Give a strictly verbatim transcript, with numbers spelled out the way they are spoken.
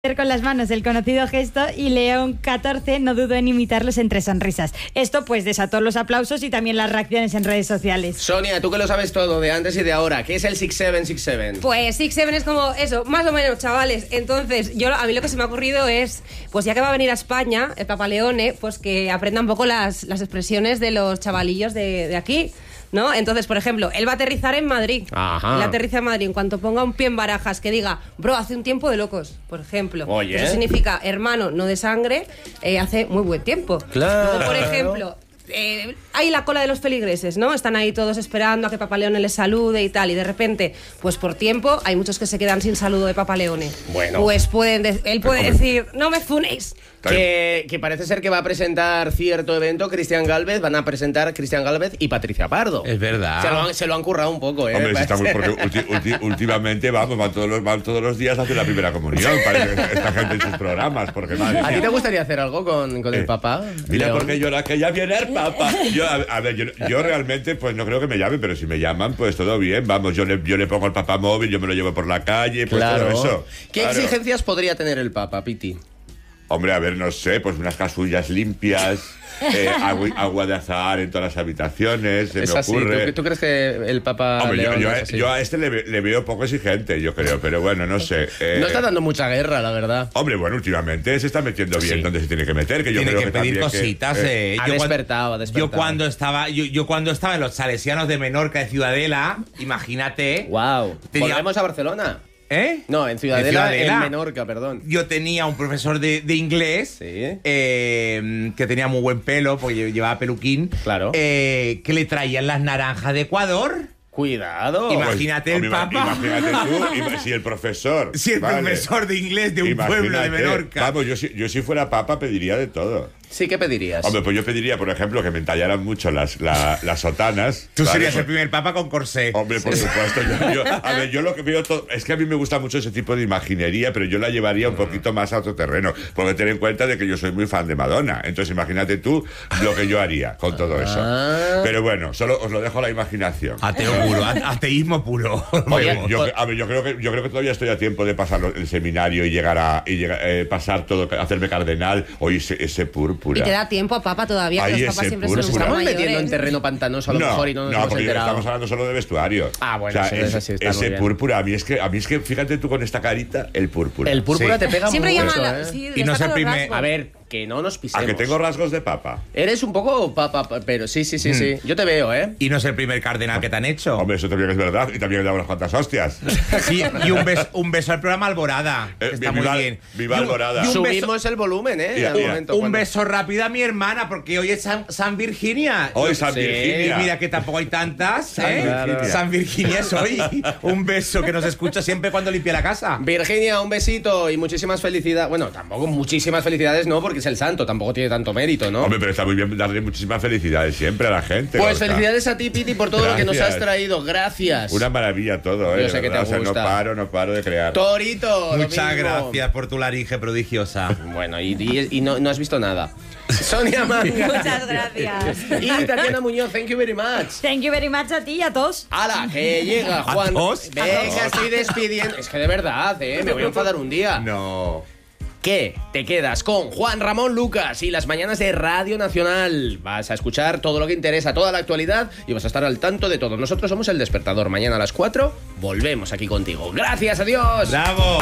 Con las manos el conocido gesto y León catorce no dudó en imitarlos entre sonrisas. Esto pues desató los aplausos y también las reacciones en redes sociales. Sonia, tú que lo sabes todo de antes y de ahora, ¿qué es el six seven six seven? Pues six seven es como eso, más o menos, chavales. Entonces, yo a mí lo que se me ha ocurrido es, pues ya que va a venir a España el Papa Leone, pues que aprenda un poco las, las expresiones de los chavalillos de, de aquí, ¿no? Entonces, por ejemplo, él va a aterrizar en Madrid. Ajá. Él aterriza en Madrid. En cuanto ponga un pie en Barajas, que diga, bro, hace un tiempo de locos, por ejemplo. Oye. Eso significa, hermano, no de sangre, eh, hace muy buen tiempo. Claro. Luego, por ejemplo, eh, hay la cola de los feligreses, ¿no? Están ahí todos esperando a que Papa Leone les salude y tal. Y de repente, pues por tiempo, hay muchos que se quedan sin saludo de Papa Leone. Bueno. Pues pueden de- él puede decir, no me funéis. Que, que parece ser que va a presentar cierto evento Cristian Gálvez, van a presentar Cristian Gálvez y Patricia Pardo. Es verdad. Se lo han, se lo han currado un poco, ¿eh? Hombre, si está muy, porque ulti- ulti- últimamente vamos, van todos, los, van todos los días a hacer la primera comunión, parece esta gente en sus programas, porque madre ¿A ti mía. te gustaría hacer algo con, con el Eh, papá? Mira, León? porque yo la que ya viene el Papa. Yo, a, a ver, yo, yo realmente pues no creo que me llamen, pero si me llaman, pues todo bien, vamos, yo le, yo le pongo el Papa móvil, yo me lo llevo por la calle, pues Claro. todo eso. ¿Qué Claro. exigencias podría tener el Papa, Piti? Hombre, a ver, no sé, pues unas casullas limpias, eh, agua, agua de azahar en todas las habitaciones, se Es me así. ocurre. ¿Tú, tú crees que el Papa Hombre, yo, León yo, es así? yo a este le, ve- le veo poco exigente, yo creo, pero bueno, no sé. eh, No está dando mucha guerra, la verdad. Hombre, bueno, últimamente se está metiendo bien Sí. donde se tiene que meter, que yo Tiene creo que que, pedir también que, cositas. eh, eh. ha Yo cuan- despertado, ha despertado. Yo cuando estaba, yo, yo cuando estaba en los Salesianos de Menorca de Ciudadela, imagínate. Wow. Tenía- ¿Volvemos a Barcelona? ¿Eh? No, en Ciudadela, en, Ciudadela. Menorca, perdón. Yo tenía un profesor de, de inglés Sí. eh, que tenía muy buen pelo, porque llevaba peluquín. Claro. eh, que le traían las naranjas de Ecuador. Cuidado. Ima- Imagínate el Hombre, ima- Papa. Imagínate tú, ima- si el profesor. Si el vale, profesor de inglés de un imagínate. pueblo de Menorca. Vamos, yo, si- yo si fuera Papa pediría de todo. Sí, ¿qué pedirías? Hombre, pues yo pediría, por ejemplo, que me entallaran mucho las, la- las sotanas. Tú ¿vale? serías el Pues- primer papa con corsé. Hombre, por supuesto. Yo, yo- a ver, yo lo que veo todo, es que a mí me gusta mucho ese tipo de imaginería, pero yo la llevaría un poquito más a otro terreno, porque ten en cuenta de que yo soy muy fan de Madonna. Entonces, imagínate tú lo que yo haría con todo eso. Ah. Pero bueno, solo os lo dejo a la imaginación. Ateo puro, a- ateísmo puro. Oye, Yo, pues- a ver, yo creo que yo creo que todavía estoy a tiempo de pasar lo- el seminario y llegar a y llegar, eh, pasar todo, hacerme cardenal o ese, ese púrpura. Y te da tiempo a Papa todavía, que Ahí los papas ese siempre puro, son puro. Estamos mayores. metiendo en terreno pantanoso a lo no, mejor y no nos no, hemos porque enterado. estamos hablando solo de vestuario. Ah, bueno, o sea, sí, es- eso sí está muy ese bien. púrpura, a mí es que a mí es que fíjate tú con esta carita, el púrpura. El púrpura Sí. te pega Siempre mucho, llama la- ¿eh? sí, Y no destaca es el los primer- rasgos. A ver, que no nos pisemos. A que tengo rasgos de papa. Eres un poco papa, pa- pero sí, sí, sí, sí. Yo te veo, ¿eh? Y no es el primer cardenal que te han hecho. Hombre, eso también es verdad. Y también he dado unas cuantas hostias. Sí, y un beso, un beso al programa Alborada. que Eh, está viva- muy bien. viva Y un- Alborada. y un beso- Subimos el volumen, ¿eh? Mira, Al mira. momento, Un cuando- beso rápido a mi hermana, porque hoy es San, San Virginia. Hoy San Sí. Y Virginia. mira que tampoco hay tantas, San ¿eh? Virginia. San Virginia es hoy. Un beso que nos escucha siempre cuando limpia la casa. Virginia, un besito y muchísimas felicidades. Bueno, tampoco muchísimas felicidades, no, porque es el santo, tampoco tiene tanto mérito, ¿no? Hombre, pero está muy bien darle muchísimas felicidades siempre a la gente. Pues Gorka. felicidades a ti, Piti, por todo lo que nos has Gracias. traído. Gracias. Una maravilla todo, ¿eh? Yo de sé que te verdad. O sea, no gusta. paro, no paro de crear. Torito, lo Muchas mismo. gracias por tu laringe prodigiosa. Bueno, y, y- y no, no has visto nada. Sonia Manga. Muchas gracias. Y Tatiana Muñoz, thank you very much. Thank you very much a ti y a todos. ¡Hala! Que llega Juan. ¿A todos? Venga, estoy despidiendo. Es que de verdad, ¿eh? Me voy a enfadar un día. No. ¿Qué? Te quedas con Juan Ramón Lucas y las mañanas de Radio Nacional. Vas a escuchar todo lo que interesa, toda la actualidad y vas a estar al tanto de todo. Nosotros somos El Despertador. Mañana a las cuatro volvemos aquí contigo. Gracias, adiós. ¡Bravo!